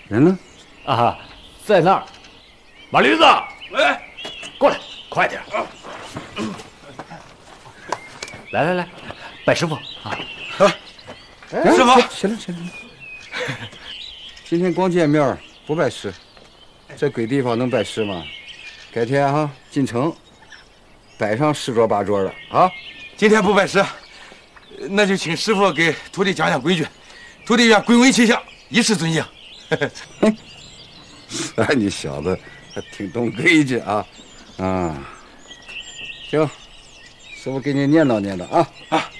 人呢？ 啊，在那儿。马驴子， 喂， 过来，快点！来，拜师傅啊！ 师傅， 起来。今天光见面不拜师，这鬼地方能拜师吗？改天哈进城，摆上10桌8桌的啊！ 今天不拜师，那就请师傅给徒弟讲讲规矩，徒弟愿跪为其下，一世尊敬。 哎，你小子还挺懂规矩啊！行，师傅给你念叨啊！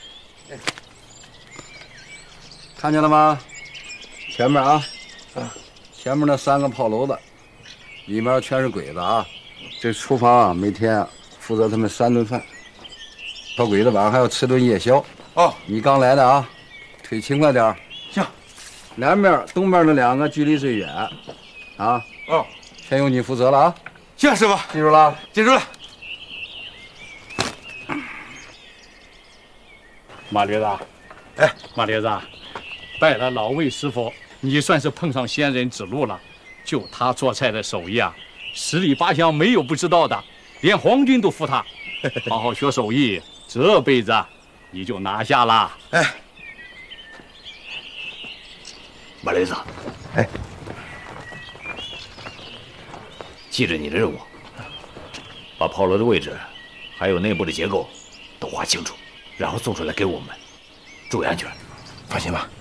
看见了吗？前面前面那3个炮楼子，里面全是鬼子啊！这厨房每天负责他们3顿饭，小鬼子晚上还要吃顿夜宵。 哦， 你刚来的啊，腿勤快点。 行。 南面、东面那2个距离最远，啊。 哦， 全由你负责了啊！ 行，师傅， 记住了， 记住了。 马驴子， 哎， 马驴子，拜了老魏师傅，你算是碰上仙人指路了。就他做菜的手艺啊，10里8乡没有不知道的，连皇军都服他。好好学手艺，这辈子你就拿下了。 哎， 马驴子， 哎， 记着你的任务，把炮楼的位置，还有内部的结构都画清楚，然后送出来给我们，注意安全。 放心吧。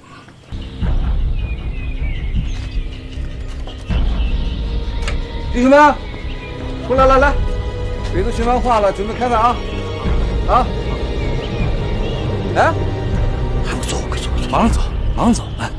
弟兄们，出来来，鬼子训完话了，准备开饭啊！哎， 还不走，快走，马上走，马上走，来。